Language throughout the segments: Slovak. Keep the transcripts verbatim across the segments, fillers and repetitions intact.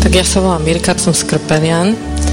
Tak ja sa volám Mirka, som z Krpelian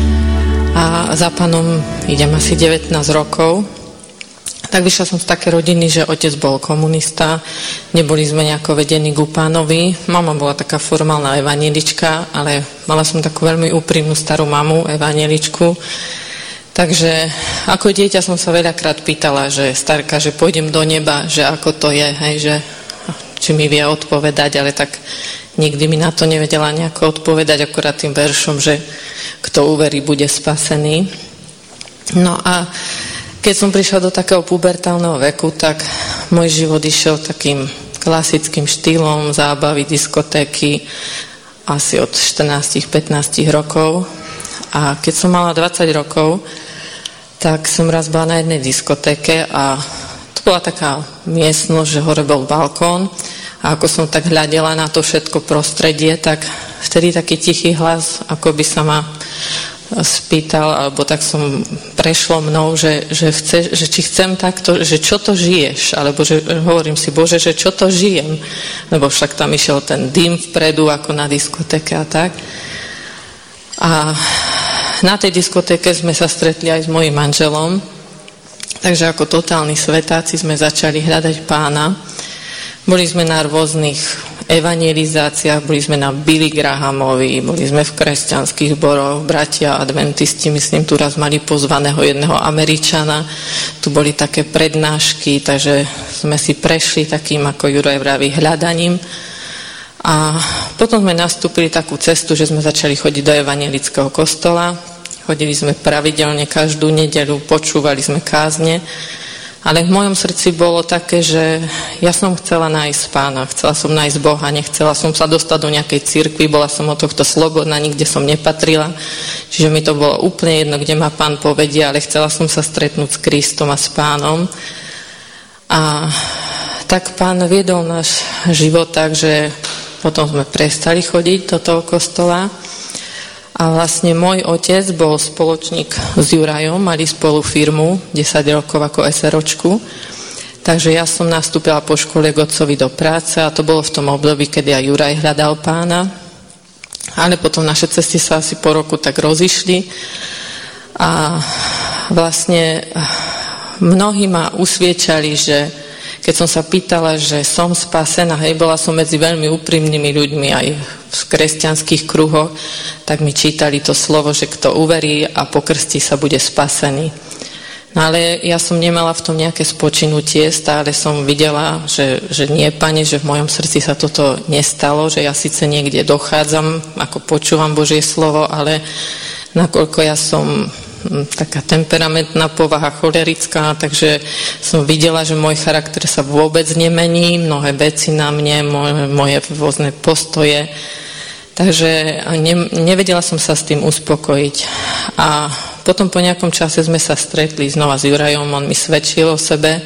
a za pánom idem asi devätnásť rokov. Tak vyšla som z také rodiny, že otec bol komunista, neboli sme nejako vedení ku pánovi. Mama bola taká formálna evanjelička, ale mala som takú veľmi úprimnú starú mamu, evanjeličku. Takže ako dieťa som sa veľakrát pýtala, že starka, že pôjdem do neba, že ako to je, hej, že či mi vie odpovedať, ale tak nikdy mi na to nevedela nejako odpovedať, akorát tým veršom, že kto uverí, bude spasený. No a keď som prišla do takého pubertálneho veku, tak môj život išiel takým klasickým štýlom zábavy, diskotéky asi od štrnásť pätnásť rokov. A keď som mala dvadsať rokov, tak som raz bola na jednej diskotéke a to bola taká miestnosť, že hore bol balkón. A ako som tak hľadela na to všetko prostredie, tak vtedy taký tichý hlas, ako by sa ma spýtal, alebo tak som prešlo mnou, že, že, chce, že či chcem takto, že čo to žiješ, alebo že hovorím si, Bože, že čo to žijem, lebo však tam išiel ten dym vpredu, ako na diskotéke a tak. A na tej diskotéke sme sa stretli aj s mojím manželom, takže ako totálni svetáci sme začali hľadať pána. Boli sme na rôznych evangelizáciách, boli sme na Billy Grahamovi, boli sme v kresťanských zboroch, bratia adventisti, myslím, tu raz mali pozvaného jedného Američana, tu boli také prednášky, takže sme si prešli takým, ako Juraj vraví, hľadaním. A potom sme nastúpili takú cestu, že sme začali chodiť do evangelického kostola, chodili sme pravidelne každú nedeľu, počúvali sme kázne. Ale v mojom srdci bolo také, že ja som chcela nájsť pána, chcela som nájsť Boha, nechcela som sa dostať do nejakej cirkvi, bola som od tohto slobodná, nikde som nepatrila, čiže mi to bolo úplne jedno, kde ma pán povedie, ale chcela som sa stretnúť s Kristom a s pánom. A tak pán viedol náš život, takže potom sme prestali chodiť do toho kostola. A vlastne môj otec bol spoločník s Jurajom, mali spolu firmu desať rokov ako SROčku. Takže ja som nastúpila po škole k otcovi do práce a to bolo v tom období, kedy aj Juraj hľadal pána. Ale potom naše cesty sa asi po roku tak rozišli a vlastne mnohí ma usviečali, že keď som sa pýtala, že som spasená, hej, bola som medzi veľmi úprimnými ľuďmi aj v kresťanských kruhoch, tak mi čítali to slovo, že kto uverí a pokrstí sa, bude spasený. No ale ja som nemala v tom nejaké spočinutie, stále som videla, že, že nie, Pane, že v mojom srdci sa toto nestalo, že ja síce niekde dochádzam, ako počúvam Božie slovo, ale nakoľko ja som taká temperamentná povaha, cholerická, takže som videla, že môj charakter sa vôbec nemení, mnohé veci na mne, moje, moje rôzne postoje, takže ne, nevedela som sa s tým uspokojiť. A potom po nejakom čase sme sa stretli znova s Jurajom, on mi svedčil o sebe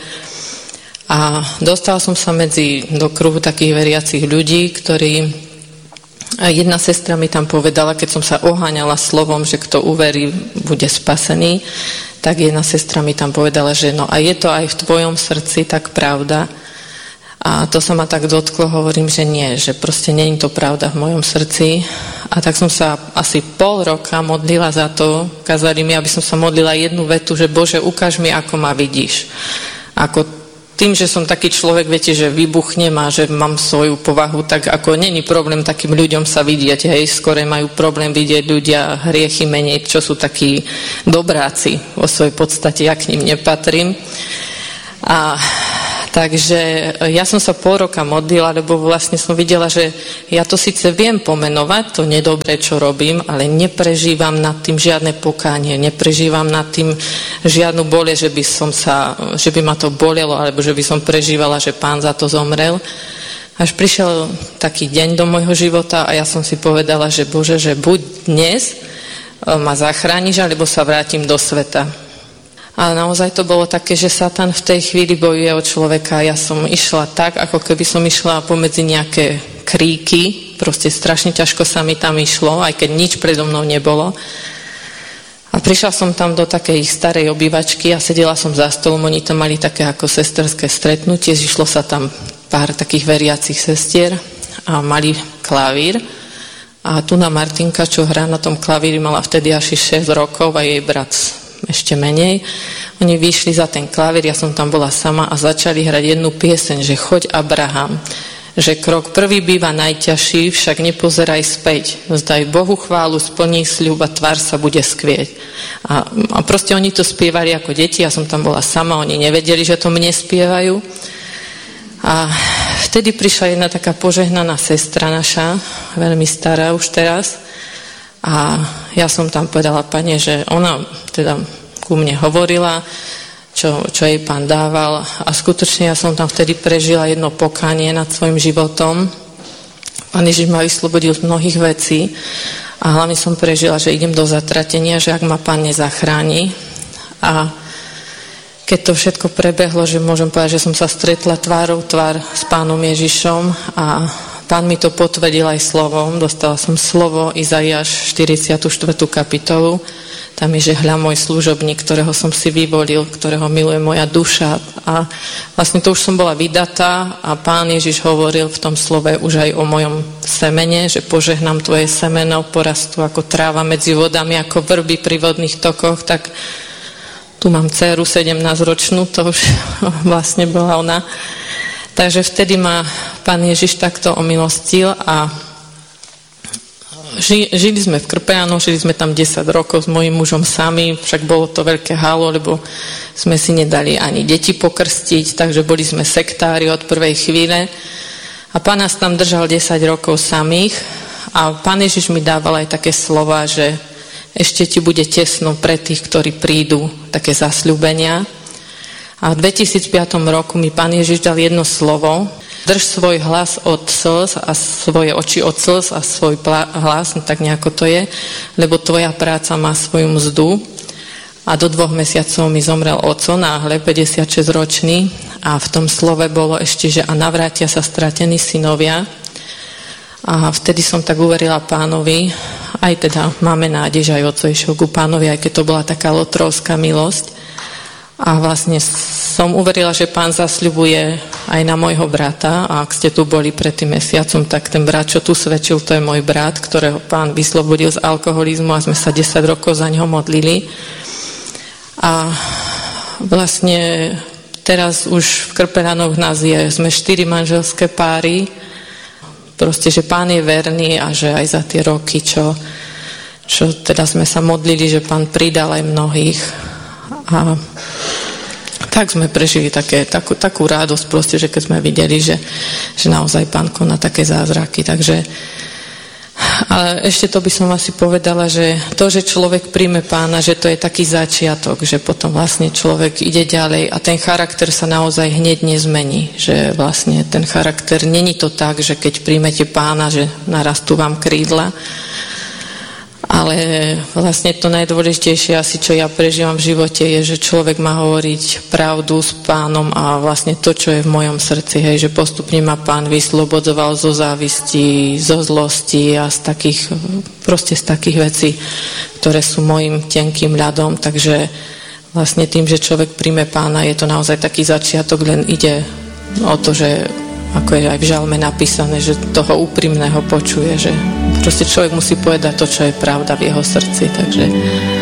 a dostala som sa medzi do kruhu takých veriacich ľudí, ktorí a jedna sestra mi tam povedala, keď som sa oháňala slovom, že kto uverí, bude spasený, tak jedna sestra mi tam povedala, že no a je to aj v tvojom srdci tak pravda. A to sa ma tak dotklo, hovorím, že nie, že proste nie je to pravda v mojom srdci. A tak som sa asi pol roka modlila za to, kázali mi, aby som sa modlila jednu vetu, že Bože, ukáž mi, ako ma vidíš. Ako tým, že som taký človek, viete, že vybuchnem a že mám svoju povahu, tak ako není problém takým ľuďom sa vidieť, hej, skôr majú problém vidieť ľudia hriechy menej, čo sú takí dobráci vo svojej podstate, ja k ním nepatrím. A takže ja som sa pol roka modlila, lebo vlastne som videla, že ja to síce viem pomenovať, to nedobré, čo robím, ale neprežívam nad tým žiadne pokánie, neprežívam nad tým žiadnu bole, že by som sa, že by ma to bolelo, alebo že by som prežívala, že pán za to zomrel. Až prišiel taký deň do môjho života a ja som si povedala, že Bože, že buď dnes ma zachrániš, alebo sa vrátim do sveta. A naozaj to bolo také, že Satan v tej chvíli bojuje od človeka. Ja som išla tak, ako keby som išla pomedzi nejaké kríky. Proste strašne ťažko sa mi tam išlo, aj keď nič predo mnou nebolo. A prišla som tam do takej starej obývačky a sedela som za stolom. Oni tam mali také ako sesterské stretnutie. Zišlo sa tam pár takých veriacich sestier a mali klavír. A tu na Martinka, čo hrá na tom klavíri, mala vtedy asi šesť rokov a jej brat ešte menej. Oni vyšli za ten klavír, ja som tam bola sama a začali hrať jednu pieseň, že choď Abraham, že krok prvý býva najťažší, však nepozeraj späť. Zdaj Bohu chválu, splní sľub a tvár sa bude skvieť. A, a proste oni to spievali ako deti, ja som tam bola sama, oni nevedeli, že to mne spievajú. A vtedy prišla jedna taká požehnaná sestra naša, veľmi stará už teraz. A ja som tam povedala Pane, že ona teda ku mne hovorila, čo, čo jej Pán dával. A skutočne ja som tam vtedy prežila jedno pokánie nad svojim životom. Pán Ježiš ma vyslobodil z mnohých vecí. A hlavne som prežila, že idem do zatratenia, že ak ma Pán nezachráni. A keď to všetko prebehlo, že môžem povedať, že som sa stretla tvárou tvár s Pánom Ježišom a Pán mi to potvrdil aj slovom. Dostala som slovo Izaiáš štyridsiatu štvrtú kapitolu. Tam je, že hľa môj služobník, ktorého som si vyvolil, ktorého miluje moja duša. A vlastne to už som bola vydatá a Pán Ježiš hovoril v tom slove už aj o mojom semene, že požehnám tvoje semeno, porastú ako tráva medzi vodami, ako vrby pri vodných tokoch, tak tu mám dceru sedemnásťročnú, to už vlastne bola ona. Takže vtedy ma Pán Ježiš takto omilostil a ži, žili sme v Krpejánoch, žili sme tam desať rokov s mojím mužom sami, však bolo to veľké halo, lebo sme si nedali ani deti pokrstiť, takže boli sme sektári od prvej chvíle. A Pán nás tam držal desať rokov samých a Pán Ježiš mi dával aj také slova, že ešte ti bude tesno pre tých, ktorí prídu, také zasľúbenia. A v dvetisícpäť roku mi Pán Ježiš dal jedno slovo. Drž svoj hlas od slz a svoje oči od slz a svoj hlas, no tak nejako to je, lebo tvoja práca má svoju mzdu. A do dvoch mesiacov mi zomrel oco náhle, päťdesiatšesťročný. A v tom slove bolo ešte, že a navrátia sa stratení synovia. A vtedy som tak uverila Pánovi, aj teda máme nádej, že aj otco išiel ku Pánovi, aj keď to bola taká lotrovská milosť. A vlastne som uverila, že Pán zasľubuje aj na môjho brata. A ak ste tu boli pred tým mesiacom, tak ten brat, čo tu svedčil, to je môj brat, ktorého Pán vyslobodil z alkoholizmu a sme sa desať rokov za neho modlili. A vlastne teraz už v Krpeľanoch nás je, sme štyri manželské páry. Proste, že Pán je verný a že aj za tie roky, čo, čo teda sme sa modlili, že Pán pridal aj mnohých. A tak sme prežili také, takú, takú radosť proste, že keď sme videli, že, že naozaj Pán koná také zázraky. Takže ale ešte to by som asi povedala, že to, že človek príjme Pána, že to je taký začiatok, že potom vlastne človek ide ďalej a ten charakter sa naozaj hneď nezmení, že vlastne ten charakter, není to tak, že keď príjmete Pána, že narastú vám krídla, ale vlastne to najdôležitejšie asi, čo ja prežívam v živote, je, že človek má hovoriť pravdu s Pánom a vlastne to, čo je v mojom srdci, hej, že postupne ma Pán vyslobodzoval zo závisti, zo zlosti a z takých, proste z takých vecí, ktoré sú mojim tenkým ľadom, takže vlastne tým, že človek príjme Pána, je to naozaj taký začiatok, len ide o to, že ako je aj v žalme napísané, že toho úprimného počuje, že proste človek musí povedať to, čo je pravda v jeho srdci, takže